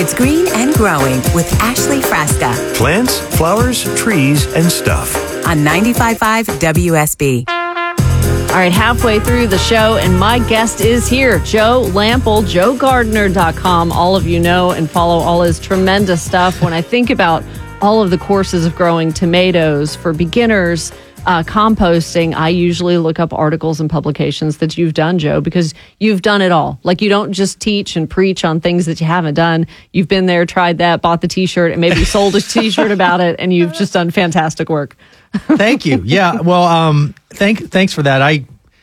It's Green and Growing with Ashley Frasca Plants, flowers, trees, and stuff. on 95.5 WSB. All right, halfway through the show, and my guest is here, Joe Lample, joegardener.com. All of you know and follow all his tremendous stuff. When I think about all of the courses of growing tomatoes for beginners, composting, I usually look up articles and publications that you've done, Joe, because you've done it all. Like, you don't just teach and preach on things that you haven't done. You've been there, tried that, bought the T-shirt, and maybe sold a T-shirt about it, and you've just done fantastic work. Thank you. Yeah. Well, thanks for that.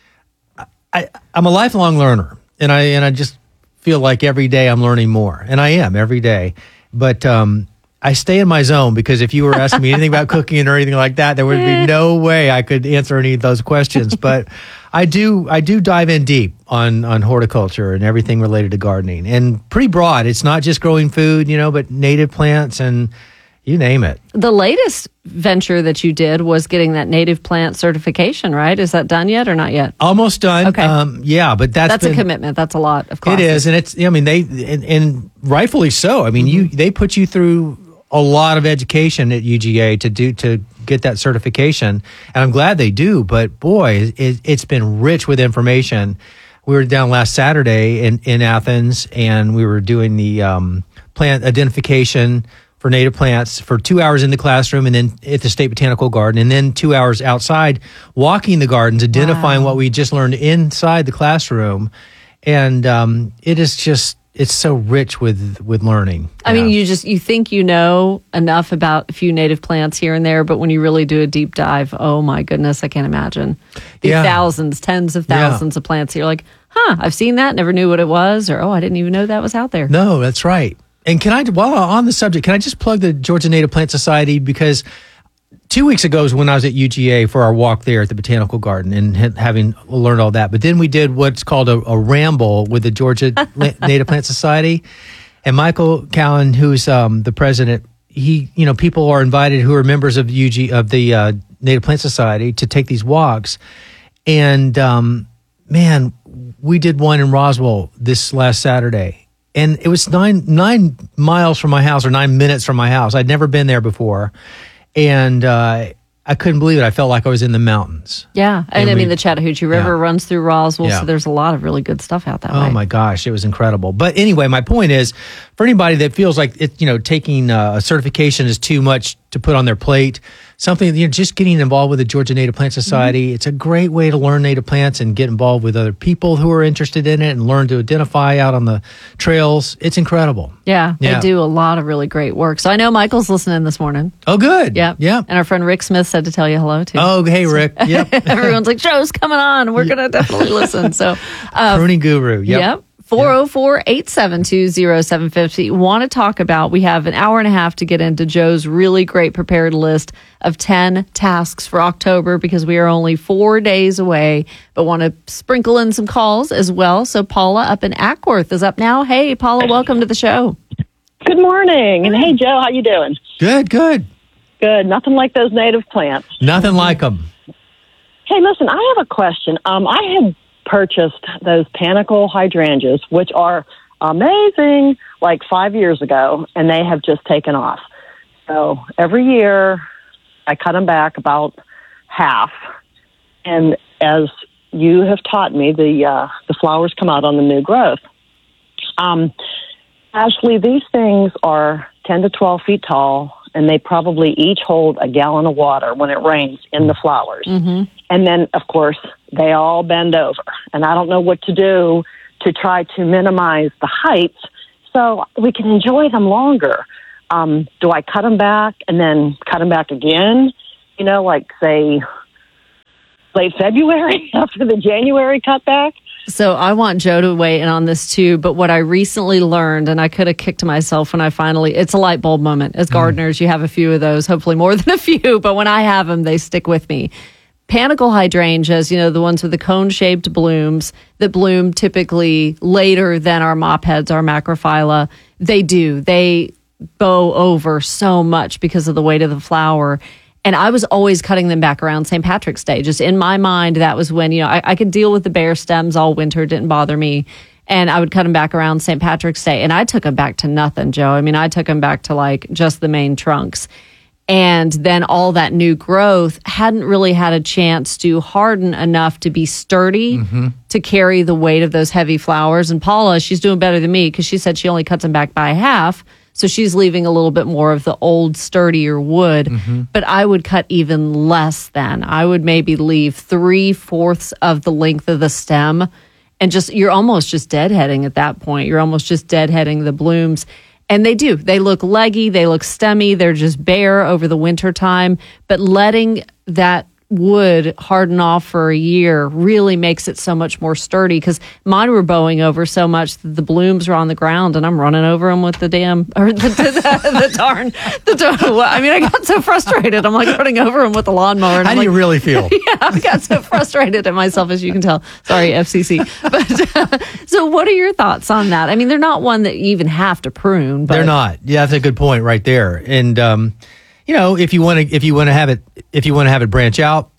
I'm a lifelong learner, and I just feel like every day I'm learning more, and I am every day. But I stay in my zone, because if you were asking me anything about cooking or anything like that, there would be no way I could answer any of those questions. But I do dive in deep on horticulture and everything related to gardening, and pretty broad. It's not just growing food, but native plants and you name it. The latest venture that you did was getting that native plant certification, right? Is that done yet or not yet? Almost done. Okay. Yeah, but that's a commitment. That's a lot of classes. It is, and it's. And rightfully so. I mean, they put you through a lot of education at UGA to get that certification, and I'm glad they do. But boy, it's been rich with information. We were down last Saturday in Athens, and we were doing the plant identification for native plants for 2 hours in the classroom, and then at the State Botanical Garden, and then 2 hours outside walking the gardens, identifying what we just learned inside the classroom. And it is just, it's so rich with learning. I mean, you think you know enough about a few native plants here and there, but when you really do a deep dive, oh my goodness, I can't imagine. The thousands, tens of thousands of plants. You're like, I've seen that, never knew what it was, or I didn't even know that was out there. No, that's right. And while on the subject, can I just plug the Georgia Native Plant Society? Because 2 weeks ago is when I was at UGA for our walk there at the Botanical Garden, and having learned all that. But then we did what's called a ramble with the Georgia Native Plant Society. And Michael Cowan, who's the president, people are invited who are members of the Native Plant Society to take these walks. And man, we did one in Roswell this last Saturday. And it was 9 miles from my house, or 9 minutes from my house. I'd never been there before. And I couldn't believe it. I felt like I was in the mountains. Yeah. And I mean, the Chattahoochee River runs through Roswell, so there's a lot of really good stuff out that way. Oh, my gosh. It was incredible. But anyway, my point is, for anybody that feels like taking a certification is too much to put on their plate, something, just getting involved with the Georgia Native Plant Society, it's a great way to learn native plants and get involved with other people who are interested in it and learn to identify out on the trails. It's incredible. Yeah, they do a lot of really great work. So I know Michael's listening this morning. Oh, good. Yeah. And our friend Rick Smith said to tell you hello, too. Oh, hey, Rick. Yep. Everyone's like, Joe's coming on. We're going to definitely listen. So, Pruning Guru. Yep. 404-872-0750. Want to talk about, we have an hour and a half to get into Joe's really great prepared list of 10 tasks for October, because we are only 4 days away, but want to sprinkle in some calls as well. So Paula up in Ackworth is up now. Hey, Paula, welcome to the show. Good morning. And hey, Joe, how you doing? Good. Good. Nothing like those native plants. Nothing like them. Hey, listen, I have a question. I had purchased those panicle hydrangeas, which are amazing, like 5 years ago, and they have just taken off. So every year I cut them back about half, and as you have taught me, the flowers come out on the new growth. Ashley, these things are 10 to 12 feet tall, and they probably each hold a gallon of water when it rains in the flowers. Mm-hmm. And then, of course, they all bend over. And I don't know what to do to try to minimize the height so we can enjoy them longer. Do I cut them back and then cut them back again? Like, say, late February after the January cutback? So I want Joe to weigh in on this too, but what I recently learned, and I could have kicked myself when it's a light bulb moment. As gardeners, you have a few of those, hopefully more than a few, but when I have them, they stick with me. Panicle hydrangeas, the ones with the cone-shaped blooms that bloom typically later than our mop heads, our macrophylla, they bow over so much because of the weight of the flower. And I was always cutting them back around St. Patrick's Day. Just in my mind, that was when, I could deal with the bare stems all winter, didn't bother me. And I would cut them back around St. Patrick's Day. And I took them back to nothing, Joe. I mean, I took them back to like just the main trunks. And then all that new growth hadn't really had a chance to harden enough to be sturdy to carry the weight of those heavy flowers. And Paula, she's doing better than me because she said she only cuts them back by half. So she's leaving a little bit more of the old, sturdier wood. But I would cut even less than. I would maybe leave 3/4 of the length of the stem. And just you're almost just deadheading at that point. You're almost just deadheading the blooms. And they do. They look leggy. They look stemmy. They're just bare over the winter time. But letting that wood harden off for a year really makes it so much more sturdy because mine were bowing over so much that the blooms are on the ground and I'm running over them with the darn. I mean, I got so frustrated. I'm like running over them with the lawnmower. How do you really feel? Yeah, I got so frustrated at myself, as you can tell. Sorry, FCC. But so what are your thoughts on that? I mean, they're not one that you even have to prune. But They're not. Yeah, that's a good point right there. And, if you want to have it branch out,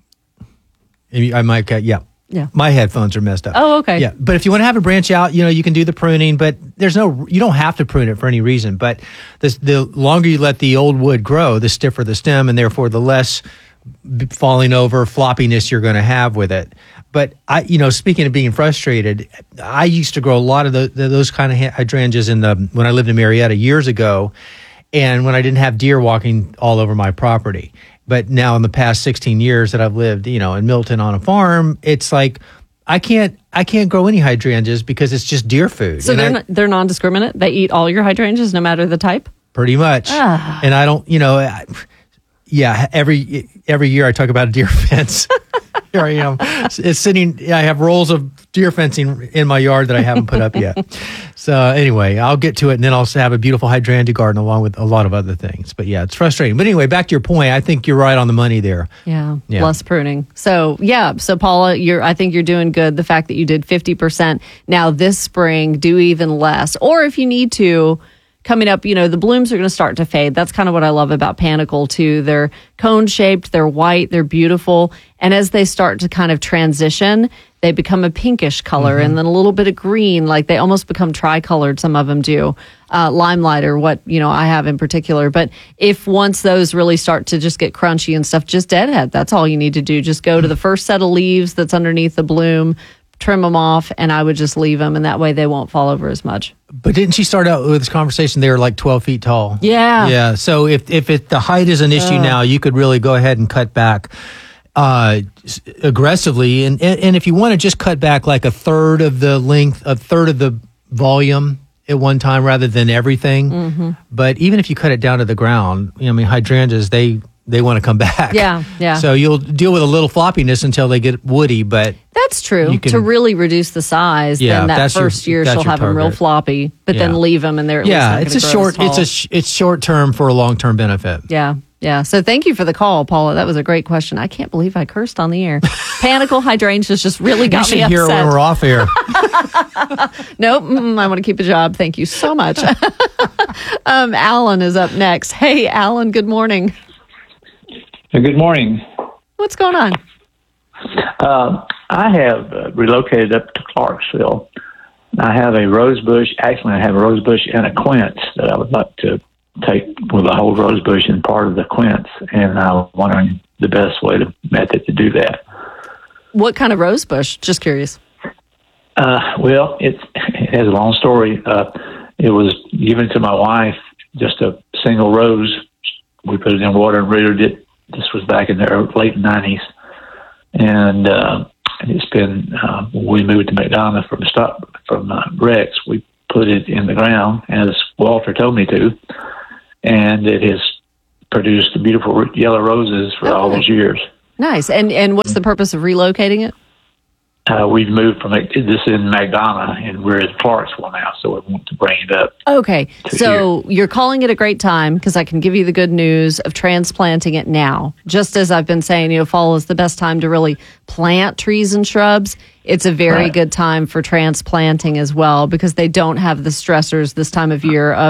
I might cut. Yeah. My headphones are messed up. Oh, okay. Yeah, but if you want to have it branch out, you can do the pruning, but you don't have to prune it for any reason. But the longer you let the old wood grow, the stiffer the stem, and therefore the less falling over floppiness you're going to have with it. But speaking of being frustrated, I used to grow a lot of those kind of hydrangeas when I lived in Marietta years ago. And when I didn't have deer walking all over my property. But now in the past 16 years that I've lived, in Milton on a farm, it's like I can't grow any hydrangeas because it's just deer food. So they're non-discriminate? They eat all your hydrangeas no matter the type? Pretty much. And I don't, every year I talk about a deer fence. Here I am. It's sitting. I have rolls of deer fencing in my yard that I haven't put up yet. So anyway, I'll get to it, and then I'll have a beautiful hydrangea garden along with a lot of other things. But yeah, it's frustrating. But anyway, back to your point. I think you're right on the money there. Yeah. Less pruning. So So Paula, I think you're doing good. The fact that you did 50% now this spring, do even less, or if you need to. Coming up, the blooms are going to start to fade. That's kind of what I love about panicle too. They're cone-shaped, they're white, they're beautiful. And as they start to kind of transition, they become a pinkish color and then a little bit of green, like they almost become tricolored. Some of them do. Limelight or what, I have in particular. But if once those really start to just get crunchy and stuff, just deadhead. That's all you need to do. Just go to the first set of leaves that's underneath the bloom, trim them off, and I would just leave them, and that way they won't fall over as much. But didn't she start out with this conversation? They were like 12 feet tall. Yeah. Yeah. So if the height is an issue now, you could really go ahead and cut back aggressively. And if you want to just cut back like a third of the length, a third of the volume at one time rather than everything. But even if you cut it down to the ground, hydrangeas, they want to come back. Yeah. So you'll deal with a little floppiness until they get woody, but that's true. To really reduce the size, then that first year she'll have them real floppy, but then leave them and they're at least not it's a short. It's short term for a long term benefit. Yeah. So thank you for the call, Paula. That was a great question. I can't believe I cursed on the air. Panicle hydrangeas just really got me upset. You should hear when we're off air. Nope. I want to keep a job. Thank you so much. Alan is up next. Hey, Alan. Good morning. Good morning. What's going on? I have relocated up to Clarksville. I have a rose bush. Actually, I have a rose bush and a quince that I would like to take with a whole rose bush and part of the quince. And I'm wondering the best method to do that. What kind of rose bush? Just curious. Well, it has a long story. It was given to my wife, just a single rose. We put it in water and rooted it. This was back in the late 90s. And it's been, when we moved to McDonough from Rex, we put it in the ground, as Walter told me to. And it has produced beautiful yellow roses for all those years. Nice. And what's the purpose of relocating it? We've moved from this in McDonough, and we're in Clarksville now, so we want to bring it up. Okay, so you're calling it a great time because I can give you the good news of transplanting it now. Just as I've been saying, fall is the best time to really plant trees and shrubs. It's a very good time for transplanting as well because they don't have the stressors this time of year of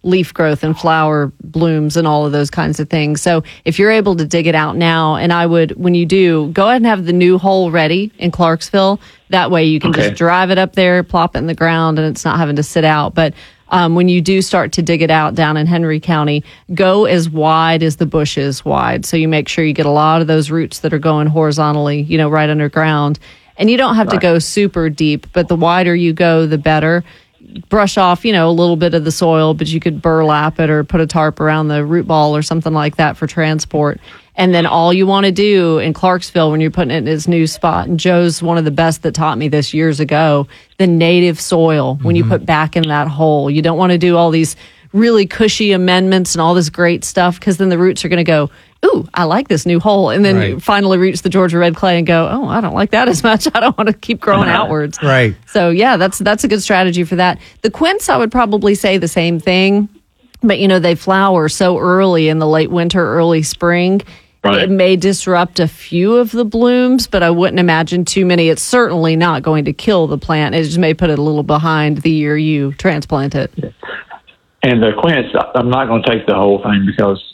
leaf growth and flower blooms and all of those kinds of things. So if you're able to dig it out now, and I would, when you do, go ahead and have the new hole ready in Clarksville. That way you can just drive it up there, plop it in the ground, and it's not having to sit out. But when you do start to dig it out down in Henry County, go as wide as the bush is wide. So you make sure you get a lot of those roots that are going horizontally, right underground. And you don't have to go super deep, but the wider you go, the better. Brush off, a little bit of the soil, but you could burlap it or put a tarp around the root ball or something like that for transport. And then all you want to do in Clarksville when you're putting it in its new spot, and Joe's one of the best that taught me this years ago, the native soil, when you put back in that hole. You don't want to do all these really cushy amendments and all this great stuff, because then the roots are going to go, ooh, I like this new hole. And then you finally reach the Georgia red clay and go, oh, I don't like that as much. I don't want to keep growing outwards. Right. So, yeah, that's a good strategy for that. The quince, I would probably say the same thing. But, they flower so early in the late winter, early spring. Right. It may disrupt a few of the blooms, but I wouldn't imagine too many. It's certainly not going to kill the plant. It just may put it a little behind the year you transplant it. Yeah. And the quince, I'm not going to take the whole thing because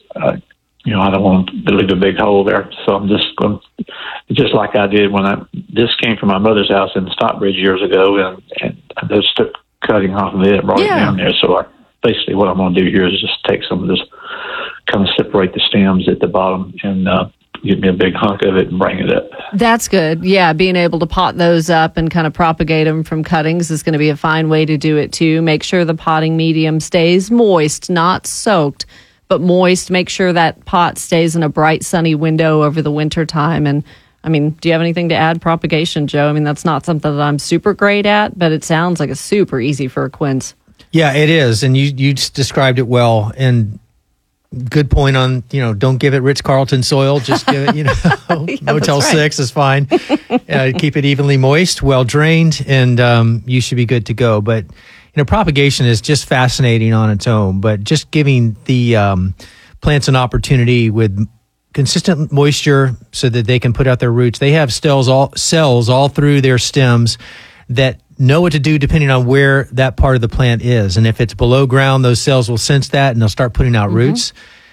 I don't want to leave a big hole there. So I'm just going, just like I did when this came from my mother's house in Stockbridge years ago, and I just took cutting off of it and brought it down there. So basically what I'm going to do here is just take some of this, kind of separate the stems at the bottom and give me a big hunk of it and bring it up. That's good. Yeah, being able to pot those up and kind of propagate them from cuttings is going to be a fine way to do it too. Make sure the potting medium stays moist, not soaked, but moist. Make sure that pot stays in a bright, sunny window over the winter time. And do you have anything to add propagation, Joe? That's not something that I'm super great at, but it sounds like it's super easy for a quince. Yeah, it is. And you just described it well. And good point on, don't give it Ritz-Carlton soil. Just give it, Motel 6 is fine. Keep it evenly moist, well drained, and you should be good to go. But, propagation is just fascinating on its own. But just giving the plants an opportunity with consistent moisture so that they can put out their roots. They have cells all through their stems that know what to do depending on where that part of the plant is. And if it's below ground, those cells will sense that and they'll start putting out roots.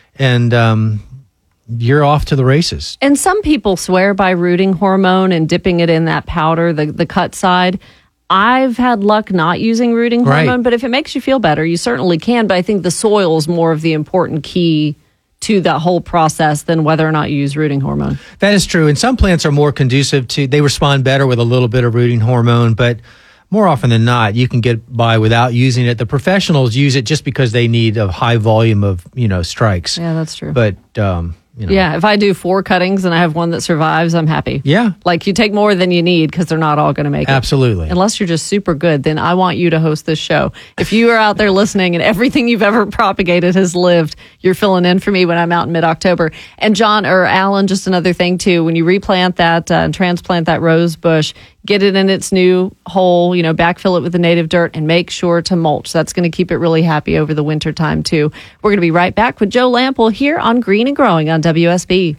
And you're off to the races. And some people swear by rooting hormone and dipping it in that powder, the cut side. I've had luck not using rooting hormone, but if it makes you feel better, you certainly can. But I think the soil is more of the important key to that whole process than whether or not you use rooting hormone. That is true. And some plants are more conducive to, they respond better with a little bit of rooting hormone, but more often than not, you can get by without using it. The professionals use it just because they need a high volume of, strikes. Yeah, that's true. But, yeah, if I do 4 cuttings and I have one that survives, I'm happy. Yeah. Like, you take more than you need because they're not all going to make it. Absolutely. Unless you're just super good, then I want you to host this show. If you are out there listening and everything you've ever propagated has lived, you're filling in for me when I'm out in mid-October. And John or Alan, just another thing too, when you replant that and transplant that rose bush, get it in its new hole, backfill it with the native dirt and make sure to mulch. That's going to keep it really happy over the winter time too. We're going to be right back with Joe Lamp'l here on Green and Growing on WSB.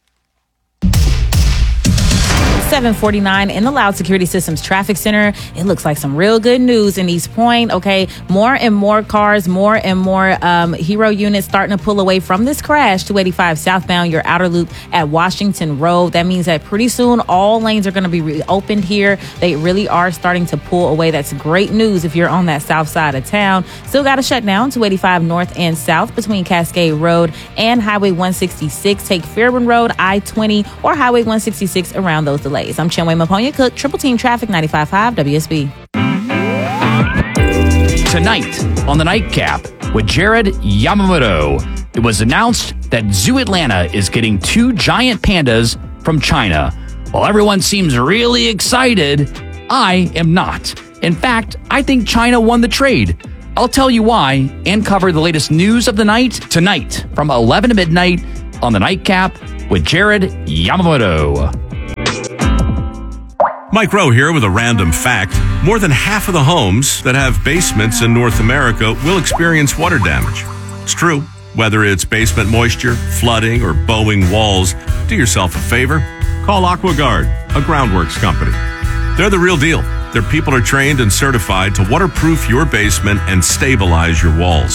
749 in the Loud Security Systems Traffic Center. It looks like some real good news in East Point. Okay, more and more cars, more and more Hero units starting to pull away from this crash. 285 southbound, your outer loop at Washington Road. That means that pretty soon all lanes are going to be reopened here. They really are starting to pull away. That's great news if you're on that south side of town. Still got to shut down 285 north and south between Cascade Road and Highway 166. Take Fairburn Road, I-20, or Highway 166 around those delays. I'm Chinwe Maponya-Cook, Triple Team Traffic 95.5 WSB. Tonight on the Nightcap with Jared Yamamoto, it was announced that Zoo Atlanta is getting 2 giant pandas from China. While everyone seems really excited, I am not. In fact, I think China won the trade. I'll tell you why and cover the latest news of the night tonight from 11 to midnight on the Nightcap with Jared Yamamoto. Mike Rowe here with a random fact. More than half of the homes that have basements in North America will experience water damage. It's true. Whether it's basement moisture, flooding, or bowing walls, do yourself a favor. Call AquaGuard, a groundworks company. They're the real deal. Their people are trained and certified to waterproof your basement and stabilize your walls.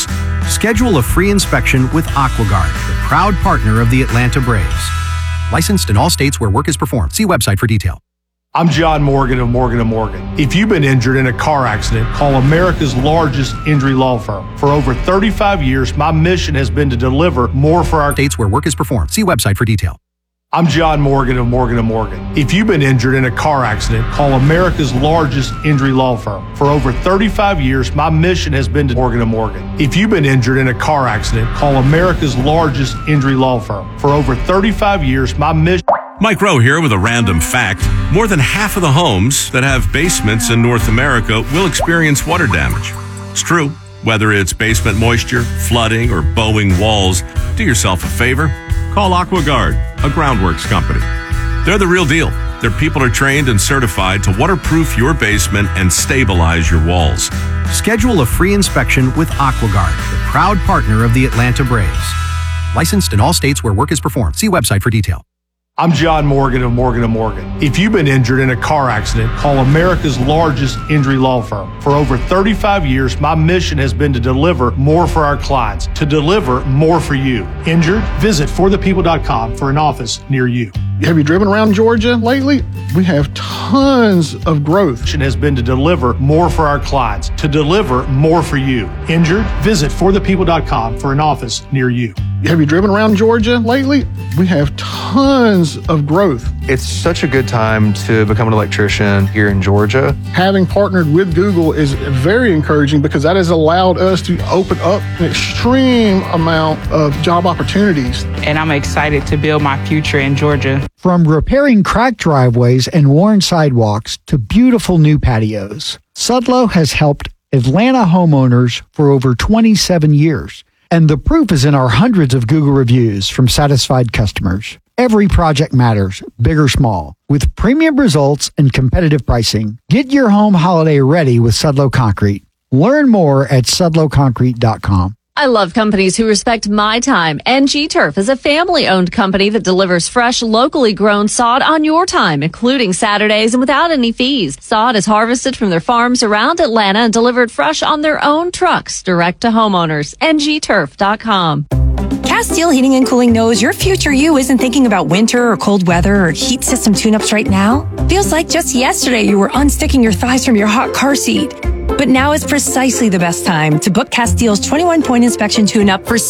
Schedule a free inspection with AquaGuard, the proud partner of the Atlanta Braves. Licensed in all states where work is performed. See website for detail. I'm John Morgan of Morgan & Morgan. If you've been injured in a car accident, call America's largest injury law firm. For over 35 years, my mission has been to deliver more for our states where work is performed. See website for detail. I'm John Morgan of Morgan & Morgan. If you've been injured in a car accident, call America's largest injury law firm. For over 35 years, my mission has been to Morgan & Morgan. If you've been injured in a car accident, call America's largest injury law firm. For over 35 years, my mission... Mike Rowe here with a random fact. More than half of the homes that have basements in North America will experience water damage. It's true. Whether it's basement moisture, flooding, or bowing walls, do yourself a favor. Call AquaGuard, a groundworks company. They're the real deal. Their people are trained and certified to waterproof your basement and stabilize your walls. Schedule a free inspection with AquaGuard, the proud partner of the Atlanta Braves. Licensed in all states where work is performed. See website for detail. I'm John Morgan of Morgan & Morgan. If you've been injured in a car accident, call America's largest injury law firm. For over 35 years, my mission has been to deliver more for our clients, to deliver more for you. Injured? Visit forthepeople.com for an office near you. Have you driven around Georgia lately? We have tons of growth. Mission has been to deliver more for our clients, to deliver more for you. Injured? Visit forthepeople.com for an office near you. Have you driven around Georgia lately? We have tons of growth. It's such a good time to become an electrician here in Georgia. Having partnered with Google is very encouraging because that has allowed us to open up an extreme amount of job opportunities. And I'm excited to build my future in Georgia. From repairing cracked driveways and worn sidewalks to beautiful new patios, Sudlow has helped Atlanta homeowners for over 27 years. And the proof is in our hundreds of Google reviews from satisfied customers. Every project matters, big or small. With premium results and competitive pricing, get your home holiday ready with Sudlow Concrete. Learn more at sudlowconcrete.com. I love companies who respect my time. NG Turf is a family-owned company that delivers fresh, locally grown sod on your time, including Saturdays and without any fees. Sod is harvested from their farms around Atlanta and delivered fresh on their own trucks direct to homeowners. ngturf.com. Castile Heating and Cooling knows your future you isn't thinking about winter or cold weather or heat system tune-ups right now. Feels like just yesterday you were unsticking your thighs from your hot car seat. But now is precisely the best time to book Castile's 21-point inspection tune-up for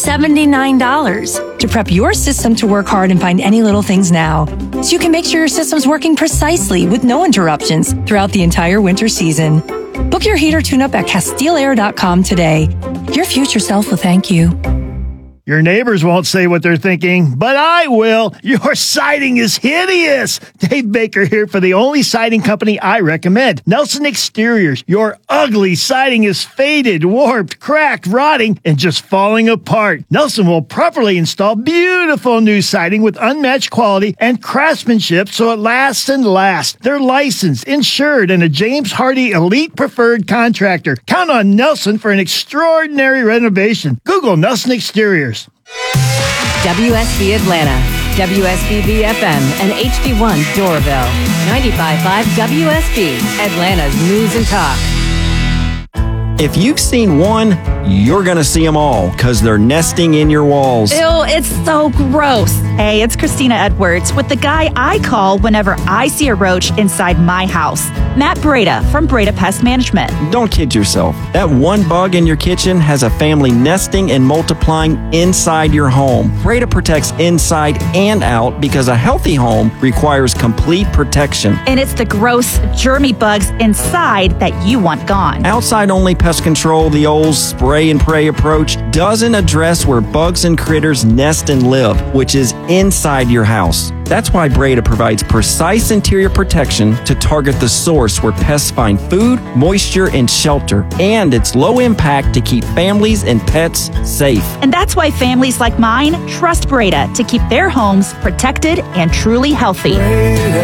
$79 to prep your system to work hard and find any little things now, so you can make sure your system's working precisely with no interruptions throughout the entire winter season. Book your heater tune-up at CastileAir.com today. Your future self will thank you. Your neighbors won't say what they're thinking, but I will. Your siding is hideous. Dave Baker here for the only siding company I recommend, Nelson Exteriors. Your ugly siding is faded, warped, cracked, rotting, and just falling apart. Nelson will properly install beautiful new siding with unmatched quality and craftsmanship so it lasts and lasts. They're licensed, insured, and a James Hardy Elite Preferred Contractor. Count on Nelson for an extraordinary renovation. Google Nelson Exteriors. WSB Atlanta, WSB FM, and HD1 Doraville. 95.5 WSB, Atlanta's News and Talk. If you've seen one, you're going to see them all because they're nesting in your walls. Ew, it's so gross. Hey, it's Christina Edwards with the guy I call whenever I see a roach inside my house. Matt Breda from Breda Pest Management. Don't kid yourself. That one bug in your kitchen has a family nesting and multiplying inside your home. Breda protects inside and out because a healthy home requires complete protection. And it's the gross, germy bugs inside that you want gone. Outside-only pest control, the old spray and pray approach, doesn't address where bugs and critters nest and live, which is inside your house. That's why Breda provides precise interior protection to target the source where pests find food, moisture, and shelter. And it's low impact to keep families and pets safe. And that's why families like mine trust Breda to keep their homes protected and truly healthy. Breda,